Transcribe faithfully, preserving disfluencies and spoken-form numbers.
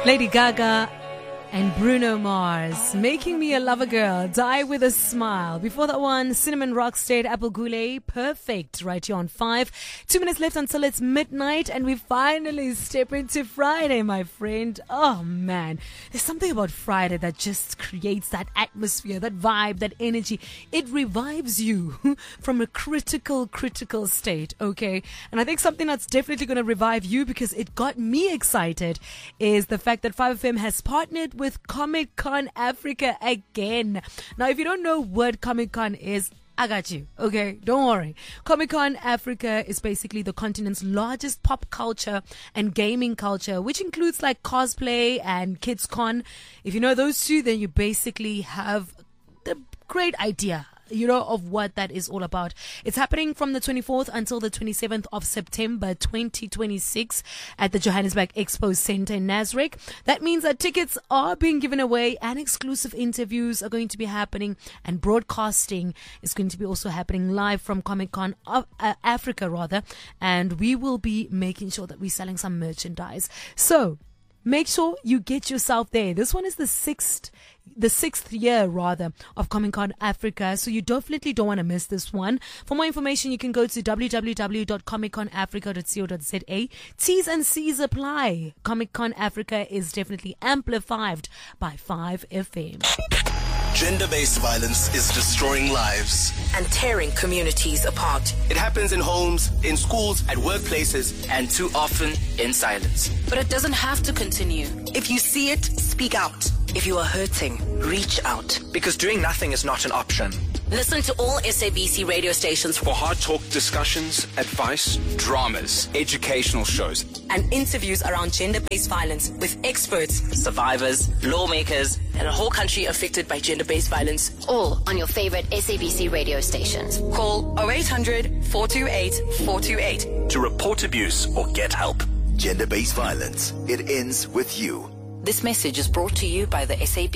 Lady Gaga and Bruno Mars, Making Me a Lover Girl, Die With a Smile. Before that one, Cinnamon Rocksteady, Apple Goulet, Perfect, right here on five. Two minutes left until it's midnight, and we finally step into Friday, my friend. Oh, man. There's something about Friday that just creates that atmosphere, that vibe, that energy. It revives you from a critical, critical state, okay? And I think something that's definitely going to revive you, because it got me excited, is the fact that five F M has partnered with with Comic-Con Africa again. Now, if you don't know what Comic-Con is, I got you, okay? Don't worry. Comic-Con Africa is basically the continent's largest pop culture and gaming culture, which includes like cosplay and KidsCon. If you know those two, then you basically have the great idea, you know, of what that is all about. It's happening from the twenty-fourth until the twenty-seventh of September twenty twenty-six at the Johannesburg Expo Center in Nasrec. That means that tickets are being given away and exclusive interviews are going to be happening, and broadcasting is going to be also happening live from Comic-Con of, uh, Africa rather, and we will be making sure that we're selling some merchandise. So make sure you get yourself there. This one is the sixth the sixth year rather of Comic-Con Africa, so you definitely don't want to miss this one. For more information, you can go to w w w dot comic con africa dot co dot z a. T's and C's apply. Comic-Con Africa is definitely amplified by five F M. Gender-based violence is destroying lives and tearing communities apart. It happens in homes, in schools, at workplaces, and too often in silence. But it doesn't have to continue. If you see it, speak out. If you are hurting, reach out. Because doing nothing is not an option. Listen to all S A B C radio stations for hard talk discussions, advice, dramas, educational shows, and interviews around gender-based violence with experts, survivors, lawmakers, and a whole country affected by gender-based violence. All on your favorite S A B C radio stations. Call oh eight hundred, four two eight, four two eight to report abuse or get help. Gender-based violence. It ends with you. This message is brought to you by the S A B C